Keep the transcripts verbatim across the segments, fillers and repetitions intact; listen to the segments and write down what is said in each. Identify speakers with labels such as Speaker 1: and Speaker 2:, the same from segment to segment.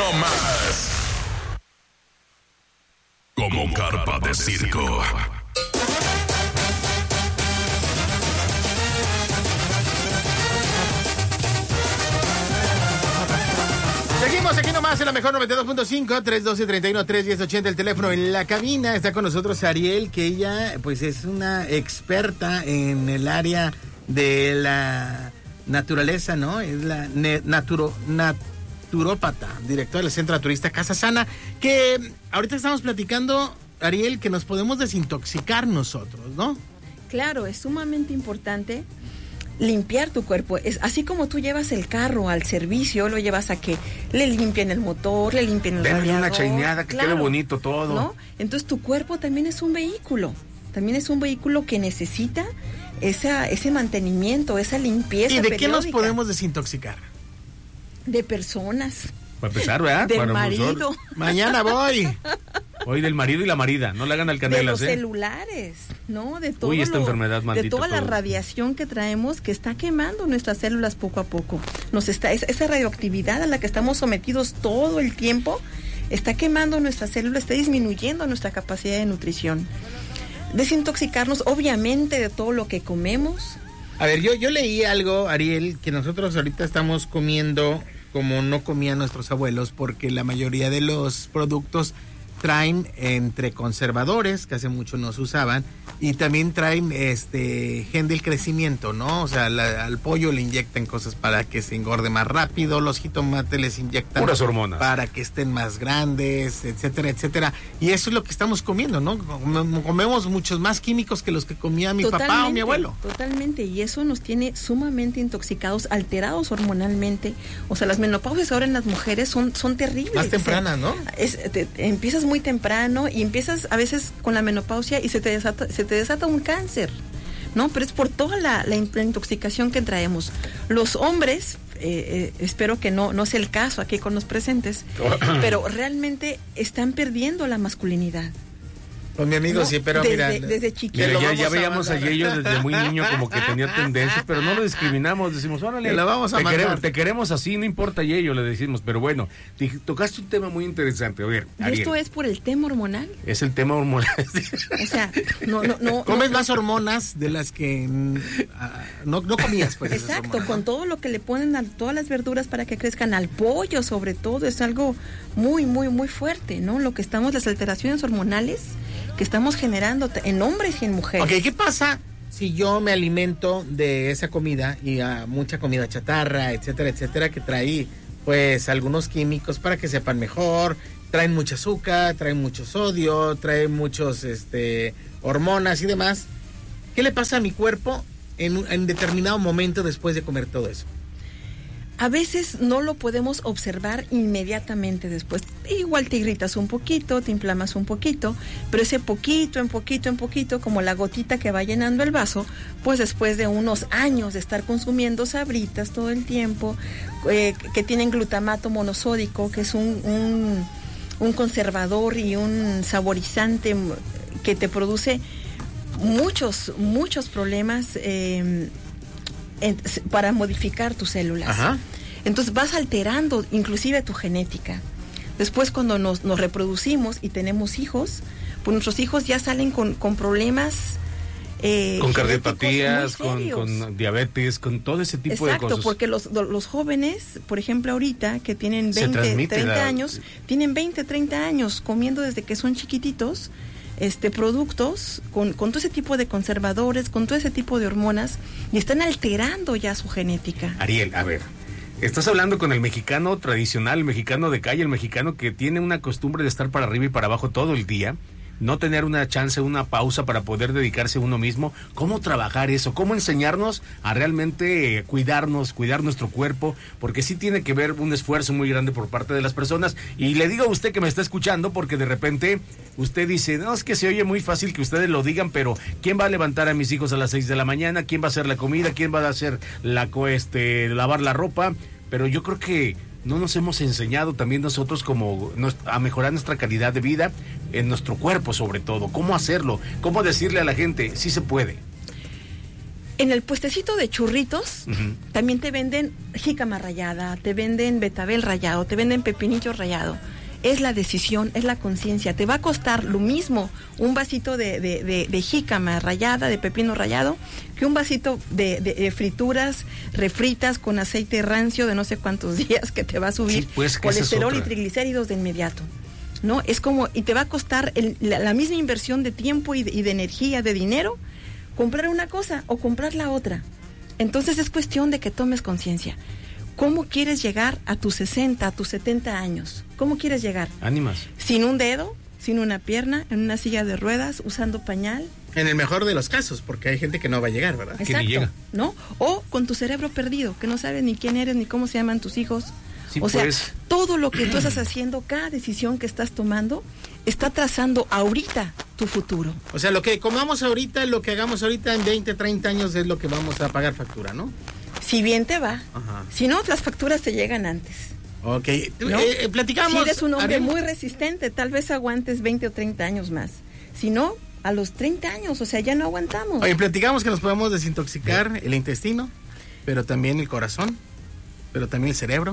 Speaker 1: mucho más. Como carpa de circo.
Speaker 2: Seguimos aquí nomás en la mejor noventa y dos punto cinco, tres uno dos, tres uno, tres uno cero, ochenta, el teléfono en la cabina. Está con nosotros Ariel, que ella pues es una experta en el área de la naturaleza, ¿no? Es la ne- naturo, naturópata, directora del Centro Naturista Casa Sana, que ahorita estamos platicando, Ariel, que nos podemos desintoxicar nosotros, ¿no?
Speaker 3: Claro, es sumamente importante limpiar tu cuerpo. Es así como tú llevas el carro al servicio, lo llevas a que le limpien el motor, le limpien el
Speaker 4: Denle
Speaker 3: radiador.
Speaker 4: una chaineada, que
Speaker 3: claro,
Speaker 4: quede bonito todo.
Speaker 3: ¿no? Entonces tu cuerpo también es un vehículo. También es un vehículo que necesita esa, ese mantenimiento, esa limpieza.
Speaker 2: ¿Y de
Speaker 3: periódica.
Speaker 2: qué nos podemos desintoxicar?
Speaker 3: De personas.
Speaker 4: Para empezar, ¿verdad?
Speaker 3: Del
Speaker 4: Para
Speaker 3: marido.
Speaker 4: nosotros.
Speaker 2: Mañana voy.
Speaker 4: Hoy del marido y la marida, no le hagan
Speaker 3: De
Speaker 4: alcanelas,
Speaker 3: los
Speaker 4: ¿eh?
Speaker 3: celulares, ¿no? De todo
Speaker 4: Uy, esta
Speaker 3: lo-
Speaker 4: enfermedad maldita,
Speaker 3: de toda la
Speaker 4: todo.
Speaker 3: radiación que traemos que está quemando nuestras células poco a poco. Nos está esa, esa radioactividad a la que estamos sometidos todo el tiempo está quemando nuestras células, está disminuyendo nuestra capacidad de nutrición. Desintoxicarnos, obviamente, de todo lo que comemos.
Speaker 2: A ver, yo, yo leí algo, Ariel, que nosotros ahorita estamos comiendo como no comían nuestros abuelos, porque la mayoría de los productos traen entre conservadores, que hace mucho no se usaban, y también traen este gen del crecimiento, ¿no? O sea, la, al pollo le inyectan cosas para que se engorde más rápido, los jitomates les inyectan
Speaker 4: puras hormonas
Speaker 2: para que estén más grandes, etcétera, etcétera. Y eso es lo que estamos comiendo, ¿no? Comemos muchos más químicos que los que comía mi
Speaker 3: Totalmente,
Speaker 2: papá o mi abuelo.
Speaker 3: Totalmente, y eso nos tiene sumamente intoxicados, alterados hormonalmente. O sea, las menopausias ahora en las mujeres son, son terribles.
Speaker 2: Más tempranas, ¿no?
Speaker 3: Es, te, empiezas muy temprano y empiezas a veces con la menopausia y se te desata, se te desata un cáncer, ¿no? Pero es por toda la, la intoxicación que traemos. Los hombres, eh, eh, espero que no, no sea el caso aquí con los presentes, pero realmente están perdiendo la masculinidad.
Speaker 2: Con mi amigo
Speaker 3: ¿no?
Speaker 2: sí, pero
Speaker 3: desde,
Speaker 2: mira...
Speaker 3: desde chiquito.
Speaker 4: Mira, ya,
Speaker 2: vamos
Speaker 4: ya
Speaker 2: a
Speaker 4: veíamos a
Speaker 2: mandar.
Speaker 4: Yeyo desde muy niño como que tenía tendencias, pero no lo discriminamos, decimos, órale,
Speaker 2: Te la vamos a
Speaker 4: te,
Speaker 2: mandar.
Speaker 4: queremos, te queremos así, no importa Yeyo, le decimos, pero bueno, te, tocaste un tema muy interesante, a ver,
Speaker 3: Y
Speaker 4: Ariel,
Speaker 3: esto es por el tema hormonal.
Speaker 4: es el tema hormonal.
Speaker 3: O sea, no, no, no.
Speaker 2: Comes
Speaker 3: no,
Speaker 2: más hormonas de las que mm, ah, no, no comías, pues. esas
Speaker 3: Exacto,
Speaker 2: hormonas,
Speaker 3: con
Speaker 2: ¿no?
Speaker 3: todo lo que le ponen a todas las verduras para que crezcan, al pollo sobre todo, es algo muy, muy, muy fuerte, ¿no? Lo que estamos, las alteraciones hormonales que estamos generando en hombres y en mujeres.
Speaker 2: Ok, ¿qué pasa si yo me alimento de esa comida y a mucha comida chatarra, etcétera, etcétera, que trae pues algunos químicos para que sepan mejor, traen mucho azúcar, traen mucho sodio, traen muchos este hormonas y demás? ¿Qué le pasa a mi cuerpo en, un- en determinado momento después de comer todo eso?
Speaker 3: A veces no lo podemos observar inmediatamente después. Igual te irritas un poquito, te inflamas un poquito, pero ese poquito en poquito en poquito, como la gotita que va llenando el vaso, pues después de unos años de estar consumiendo sabritas todo el tiempo, eh, que tienen glutamato monosódico, que es un, un, un conservador y un saborizante que te produce muchos, muchos problemas eh, en, para modificar tus células.
Speaker 2: Ajá.
Speaker 3: Entonces vas alterando inclusive tu genética. Después cuando nos, nos reproducimos y tenemos hijos, pues nuestros hijos ya salen con, con problemas eh,
Speaker 4: con
Speaker 3: genéticos
Speaker 4: cardiopatías,
Speaker 3: muy
Speaker 4: con,
Speaker 3: serios.
Speaker 4: con diabetes, con todo ese tipo
Speaker 3: Exacto,
Speaker 4: de cosas.
Speaker 3: porque los, los jóvenes, por ejemplo ahorita, que tienen
Speaker 4: Se
Speaker 3: veinte,
Speaker 4: transmite
Speaker 3: treinta
Speaker 4: la-
Speaker 3: años, tienen veinte, treinta años comiendo desde que son chiquititos, este productos con, con todo ese tipo de conservadores, con todo ese tipo de hormonas, y están alterando ya su genética.
Speaker 4: Ariel, a ver, estás hablando con el mexicano tradicional, el mexicano de calle, el mexicano que tiene una costumbre de estar para arriba y para abajo todo el día, no tener una chance, una pausa para poder dedicarse a uno mismo. ¿Cómo trabajar eso? ¿Cómo enseñarnos a realmente eh, cuidarnos, cuidar nuestro cuerpo? Porque sí tiene que ver un esfuerzo muy grande por parte de las personas. Y le digo a usted que me está escuchando, porque de repente usted dice, no, es que se oye muy fácil que ustedes lo digan, pero ¿quién va a levantar a mis hijos a las seis de la mañana? ¿Quién va a hacer la comida? ¿Quién va a hacer la co- este, lavar la ropa? Pero yo creo que no nos hemos enseñado también nosotros como nos, a mejorar nuestra calidad de vida en nuestro cuerpo, sobre todo. ¿Cómo hacerlo? ¿Cómo decirle a la gente? Sí se puede.
Speaker 3: En el puestecito de churritos, uh-huh, también te venden jícama rallada, te venden betabel rallado, te venden pepinillo rallado. Es la decisión, es la conciencia. Te va a costar lo mismo un vasito de, de, de, de jícama rallada, de pepino rallado, que un vasito de, de, de frituras refritas con aceite rancio de no sé cuántos días, que te va a subir
Speaker 4: sí, pues,
Speaker 3: colesterol y triglicéridos de inmediato. ¿No? Es como, y te va a costar el, la, la misma inversión de tiempo y de, y de energía, de dinero, comprar una cosa o comprar la otra. Entonces es cuestión de que tomes conciencia. ¿Cómo quieres llegar a tus sesenta, a tus setenta años? ¿Cómo quieres llegar?
Speaker 4: Ánimas.
Speaker 3: ¿Sin un dedo? ¿Sin una pierna? ¿En una silla de ruedas? ¿Usando pañal?
Speaker 2: En el mejor de los casos, porque hay gente que no va a llegar, ¿verdad?
Speaker 3: Exacto,
Speaker 4: que ni llega.
Speaker 3: ¿No? O con tu cerebro perdido, que no sabes ni quién eres, ni cómo se llaman tus hijos.
Speaker 4: Sí,
Speaker 3: o sea,
Speaker 4: pues.
Speaker 3: todo lo que tú estás haciendo, cada decisión que estás tomando, está trazando ahorita tu futuro.
Speaker 2: O sea, lo que comamos ahorita, lo que hagamos ahorita en veinte, treinta años es lo que vamos a pagar factura, ¿no?
Speaker 3: Si bien te va.
Speaker 2: Ajá.
Speaker 3: Si no, las facturas te llegan antes.
Speaker 2: Ok,
Speaker 3: ¿No?
Speaker 2: eh, eh, platicamos.
Speaker 3: Si eres un hombre
Speaker 2: Ariel,
Speaker 3: muy resistente, tal vez aguantes veinte o treinta años más. Si no, a los treinta años, o sea, ya no aguantamos.
Speaker 2: Oye, platicamos que nos podemos desintoxicar el intestino, pero también el corazón, pero también el cerebro.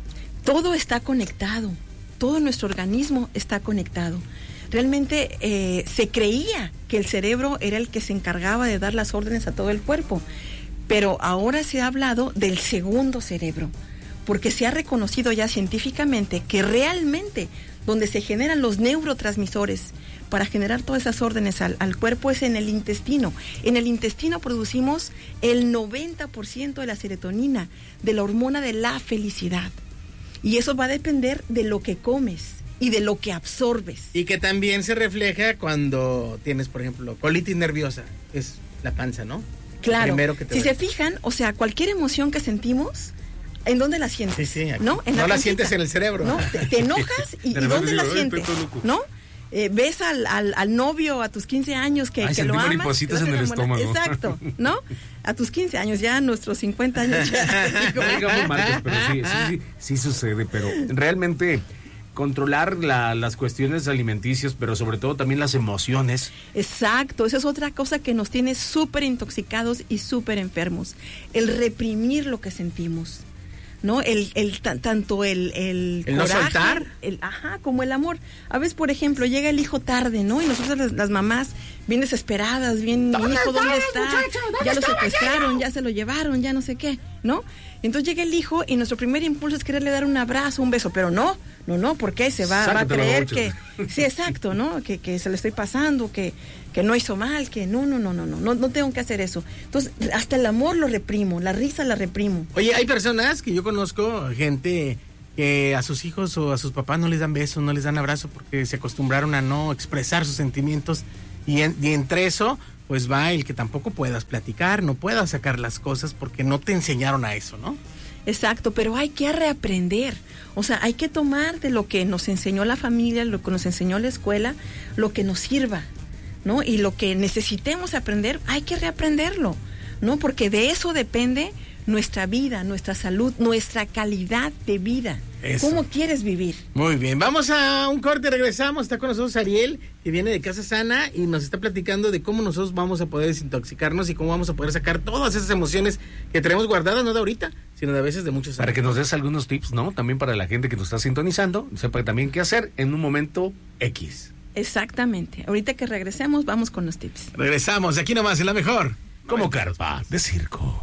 Speaker 3: Todo está conectado, todo nuestro organismo está conectado. Realmente eh, se creía que el cerebro era el que se encargaba de dar las órdenes a todo el cuerpo, pero ahora se ha hablado del segundo cerebro, porque se ha reconocido ya científicamente que realmente donde se generan los neurotransmisores para generar todas esas órdenes al, al cuerpo es en el intestino. En el intestino producimos el noventa por ciento de la serotonina, de la hormona de la felicidad. Y eso va a depender de lo que comes y de lo que absorbes.
Speaker 2: Y que también se refleja cuando tienes, por ejemplo, colitis nerviosa. Es la panza, ¿no?
Speaker 3: Claro.
Speaker 2: Primero que te
Speaker 3: si
Speaker 2: duele.
Speaker 3: se fijan, o sea, cualquier emoción que sentimos, ¿en dónde la sientes?
Speaker 2: Sí, sí, aquí.
Speaker 3: ¿No? En
Speaker 2: No la
Speaker 3: pancita.
Speaker 2: sientes en el cerebro.
Speaker 3: ¿No? Te, te enojas y,
Speaker 4: De
Speaker 3: ¿y
Speaker 4: repente
Speaker 3: dónde
Speaker 4: digo,
Speaker 3: la
Speaker 4: "Ay,
Speaker 3: sientes?
Speaker 4: estoy todo loco".
Speaker 3: ¿No? Eh, ves al, al, al novio a tus quince años que,
Speaker 4: Ay,
Speaker 3: que lo
Speaker 4: sentí
Speaker 3: amas.
Speaker 4: maripositas
Speaker 3: te vas
Speaker 4: en
Speaker 3: a
Speaker 4: el
Speaker 3: enamorar.
Speaker 4: estómago.
Speaker 3: Exacto, ¿no? A tus quince años, ya a nuestros cincuenta años ya. digo,
Speaker 4: No digamos marcas, pero sí, sí, sí, sí sucede, pero realmente controlar la, las cuestiones alimenticias, pero sobre todo también las emociones.
Speaker 3: Exacto, esa es otra cosa que nos tiene súper intoxicados y súper enfermos. El reprimir lo que sentimos, ¿no? El, el t- tanto el, el,
Speaker 2: ¿El no
Speaker 3: coraje,
Speaker 2: soltar?
Speaker 3: el, ajá, como el amor. A veces, por ejemplo, llega el hijo tarde, ¿no? Y nosotros las, las mamás bien desesperadas, bien, mi hijo, ¿dónde está? Ya lo secuestraron, ya se lo llevaron, ya no sé qué, ¿no? Entonces llega el hijo y nuestro primer impulso es quererle dar un abrazo, un beso, pero no, no, no, porque se va, va a
Speaker 4: Sácatelo,
Speaker 3: creer
Speaker 4: mucho.
Speaker 3: que, sí, exacto, ¿no? Que, que se le estoy pasando, que, que no hizo mal, que no, no, no, no, no, no, no tengo que hacer eso. Entonces, hasta el amor lo reprimo, la risa la reprimo.
Speaker 2: Oye, hay personas que yo conozco, gente que a sus hijos o a sus papás no les dan besos, no les dan abrazo porque se acostumbraron a no expresar sus sentimientos y, en, y entre eso pues va el que tampoco puedas platicar, no puedas sacar las cosas porque no te enseñaron a eso, ¿no?
Speaker 3: Exacto, pero hay que reaprender. O sea, hay que tomar de lo que nos enseñó la familia, lo que nos enseñó la escuela, lo que nos sirva, ¿no? Y lo que necesitemos aprender, hay que reaprenderlo, ¿no? Porque de eso depende nuestra vida, nuestra salud, nuestra calidad de vida.
Speaker 2: Eso.
Speaker 3: ¿Cómo quieres vivir?
Speaker 2: Muy bien, vamos a un corte, regresamos. Está con nosotros Ariel, que viene de Casa Sana y nos está platicando de cómo nosotros vamos a poder desintoxicarnos y cómo vamos a poder sacar todas esas emociones que tenemos guardadas, no de ahorita, sino de a veces de muchos años.
Speaker 4: Para que nos des algunos tips, ¿no? También para la gente que nos está sintonizando, sepa también qué hacer en un momento X.
Speaker 3: Exactamente. Ahorita que regresemos, vamos con los tips.
Speaker 2: Regresamos, aquí nomás, en la mejor.
Speaker 4: Como carpa de circo.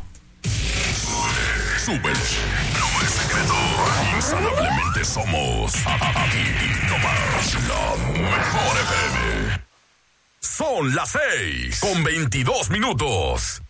Speaker 1: Súbele, no es secreto. Insanablemente somos aquí nomás la mejor F M. Son las seis con veintidós minutos.